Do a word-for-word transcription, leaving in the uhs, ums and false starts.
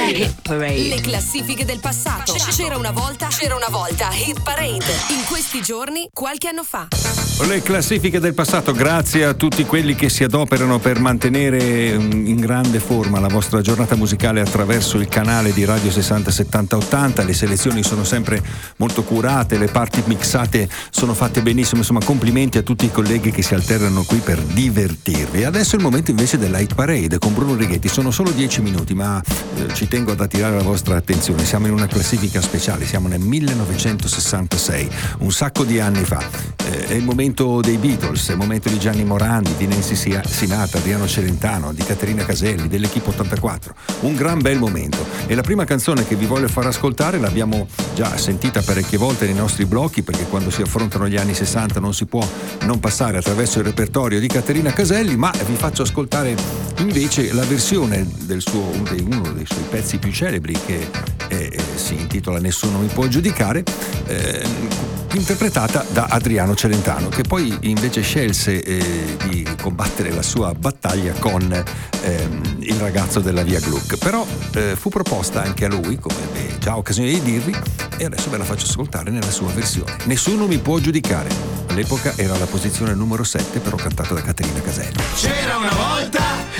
Hit Parade. Le classifiche del passato. C'era una volta, c'era una volta Hit Parade. In questi giorni, qualche anno fa. Le classifiche del passato, grazie a tutti quelli che si adoperano per mantenere in grande forma la vostra giornata musicale attraverso il canale di Radio sessanta settanta ottanta. Le selezioni sono sempre molto curate, le parti mixate sono fatte benissimo, insomma complimenti a tutti i colleghi che si alternano qui per divertirvi. Adesso è il momento invece della Hit Parade con Bruno Righetti. Sono solo dieci minuti, ma eh, ci tengo ad attirare la vostra attenzione. Siamo in una classifica speciale, siamo nel millenovecentosessantasei, un sacco di anni fa. Eh, è il momento dei Beatles, è il momento di Gianni Morandi, di Nancy Sinatra, Adriano Celentano, di Caterina Caselli, dell'Equipe ottantaquattro. Un gran bel momento. E la prima canzone che vi voglio far ascoltare l'abbiamo già sentita parecchie volte nei nostri blocchi, perché quando si affrontano gli anni sessanta non si può non passare attraverso il repertorio di Caterina Caselli, ma vi faccio ascoltare invece la versione del suo, uno dei suoi pezzi più celebri, che eh, si intitola Nessuno mi può giudicare, eh, interpretata da Adriano Celentano, che poi invece scelse eh, di combattere la sua battaglia con ehm, il ragazzo della Via Gluck. Però eh, fu proposta anche a lui, come beh, già occasione di dirvi, e adesso ve la faccio ascoltare nella sua versione. Nessuno mi può giudicare. All'epoca era la posizione numero sette, però cantata da Caterina Caselli. C'era una volta